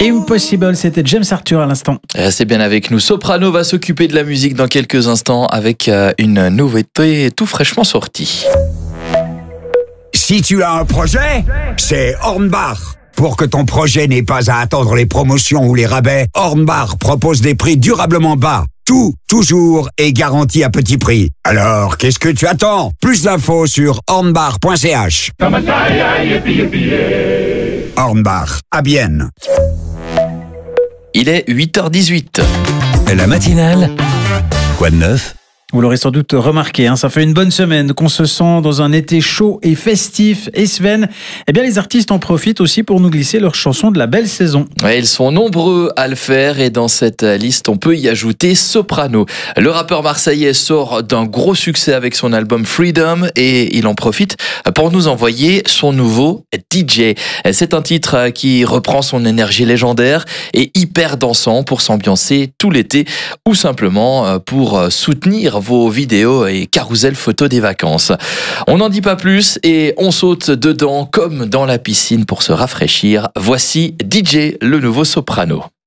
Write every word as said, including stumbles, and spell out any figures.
Impossible, c'était James Arthur à l'instant. Restez bien avec nous. Soprano va s'occuper de la musique dans quelques instants avec une nouveauté tout fraîchement sortie. Si tu as un projet, c'est Hornbach. Pour que ton projet n'ait pas à attendre les promotions ou les rabais, Hornbach propose des prix durablement bas. Tout, toujours, est garanti à petit prix. Alors, qu'est-ce que tu attends? Plus d'infos sur hornbach point c h. Hornbach, à Bienne. Il est huit heures dix-huit. La matinale, quoi de neuf? Vous l'aurez sans doute remarqué, hein, ça fait une bonne semaine qu'on se sent dans un été chaud et festif. Et Sven, eh bien les artistes en profitent aussi pour nous glisser leurs chansons de la belle saison. Ouais, ils sont nombreux à le faire et dans cette liste, on peut y ajouter Soprano. Le rappeur marseillais sort d'un gros succès avec son album Freedom et il en profite pour nous envoyer son nouveau D J. C'est un titre qui reprend son énergie légendaire et hyper dansant pour s'ambiancer tout l'été ou simplement pour soutenir vos vidéos et carousel photos des vacances. On n'en dit pas plus et on saute dedans comme dans la piscine pour se rafraîchir. Voici D J, le nouveau Soprano.